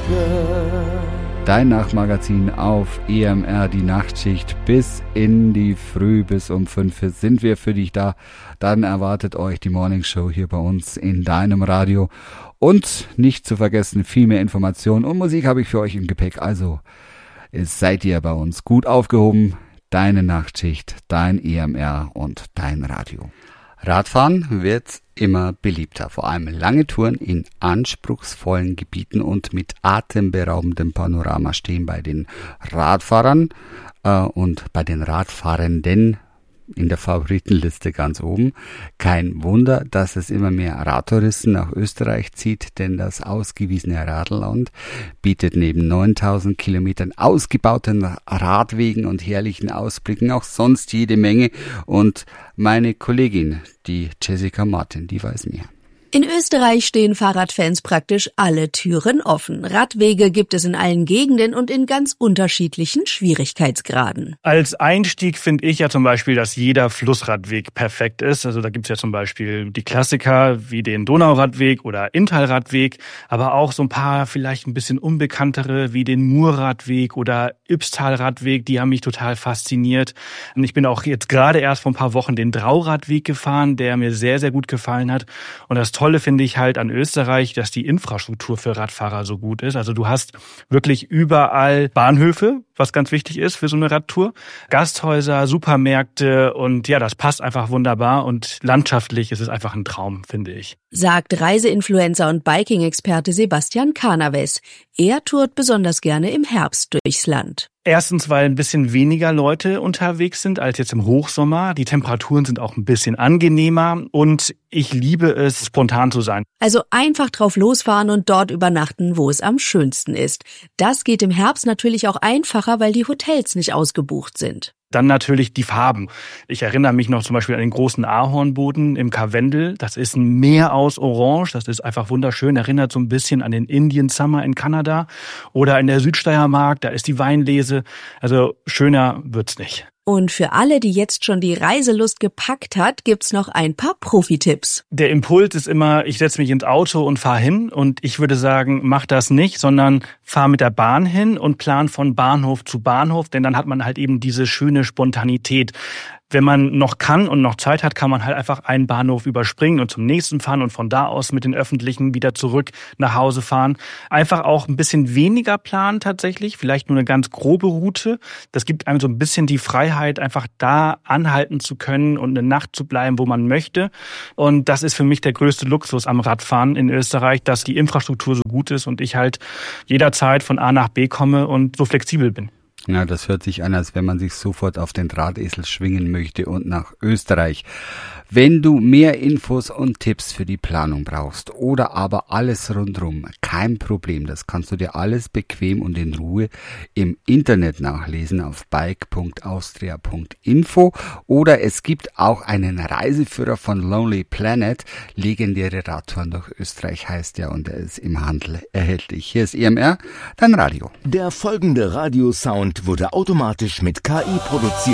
Dein Nachtmagazin auf EMR, die Nachtschicht bis in die Früh, bis um 5 sind wir für dich da. Dann erwartet euch die Morning Show hier bei uns in deinem Radio. Und nicht zu vergessen, viel mehr Informationen und Musik habe ich für euch im Gepäck. Also seid ihr bei uns gut aufgehoben. Deine Nachtschicht, dein EMR und dein Radio. Radfahren wird immer beliebter, vor allem lange Touren in anspruchsvollen Gebieten und mit atemberaubendem Panorama stehen bei den Radfahrern und bei den Radfahrenden in der Favoritenliste ganz oben. Kein Wunder, dass es immer mehr Radtouristen nach Österreich zieht, denn das ausgewiesene Radlland bietet neben 9000 Kilometern ausgebauten Radwegen und herrlichen Ausblicken auch sonst jede Menge. Und meine Kollegin, die Jessica Martin, die weiß mehr. In Österreich stehen Fahrradfans praktisch alle Türen offen. Radwege gibt es in allen Gegenden und in ganz unterschiedlichen Schwierigkeitsgraden. Als Einstieg finde ich ja zum Beispiel, dass jeder Flussradweg perfekt ist. Also da gibt es ja zum Beispiel die Klassiker wie den Donauradweg oder Inntalradweg, aber auch so ein paar vielleicht ein bisschen unbekanntere wie den Murradweg oder Ybbstalradweg, die haben mich total fasziniert. Und ich bin auch jetzt gerade erst vor ein paar Wochen den Drauradweg gefahren, der mir sehr, sehr gut gefallen hat. Und das Tolle finde ich halt an Österreich, dass die Infrastruktur für Radfahrer so gut ist. Also du hast wirklich überall Bahnhöfe, was ganz wichtig ist für so eine Radtour, Gasthäuser, Supermärkte und ja, das passt einfach wunderbar und landschaftlich ist es einfach ein Traum, finde ich. Sagt Reiseinfluencer und Biking-Experte Sebastian Canaves. Er tourt besonders gerne im Herbst durchs Land. Erstens, weil ein bisschen weniger Leute unterwegs sind als jetzt im Hochsommer. Die Temperaturen sind auch ein bisschen angenehmer und ich liebe es, spontan zu sein. Also einfach drauf losfahren und dort übernachten, wo es am schönsten ist. Das geht im Herbst natürlich auch einfacher, weil die Hotels nicht ausgebucht sind. Dann natürlich die Farben. Ich erinnere mich noch zum Beispiel an den großen Ahornboden im Karwendel. Das ist ein Meer aus Orange. Das ist einfach wunderschön. Erinnert so ein bisschen an den Indian Summer in Kanada. Oder in der Südsteiermark, da ist die Weinlese. Also schöner wird's nicht. Und für alle, die jetzt schon die Reiselust gepackt hat, gibt's noch ein paar Profi-Tipps. Der Impuls ist immer, ich setze mich ins Auto und fahre hin. Und ich würde sagen, mach das nicht, sondern fahr mit der Bahn hin und plan von Bahnhof zu Bahnhof. Denn dann hat man halt eben diese schöne Spontanität. Wenn man noch kann und noch Zeit hat, kann man halt einfach einen Bahnhof überspringen und zum nächsten fahren und von da aus mit den Öffentlichen wieder zurück nach Hause fahren. Einfach auch ein bisschen weniger planen tatsächlich, vielleicht nur eine ganz grobe Route. Das gibt einem so ein bisschen die Freiheit, einfach da anhalten zu können und eine Nacht zu bleiben, wo man möchte. Und das ist für mich der größte Luxus am Radfahren in Österreich, dass die Infrastruktur so gut ist und ich halt jederzeit von A nach B komme und so flexibel bin. Ja, das hört sich an, als wenn man sich sofort auf den Drahtesel schwingen möchte und nach Österreich. Wenn du mehr Infos und Tipps für die Planung brauchst oder aber alles rundrum, kein Problem. Das kannst du dir alles bequem und in Ruhe im Internet nachlesen auf bike.austria.info oder es gibt auch einen Reiseführer von Lonely Planet. Legendäre Radtouren durch Österreich heißt der und er ist im Handel erhältlich. Hier ist EMR, dein Radio. Der folgende Radiosound wurde automatisch mit KI produziert.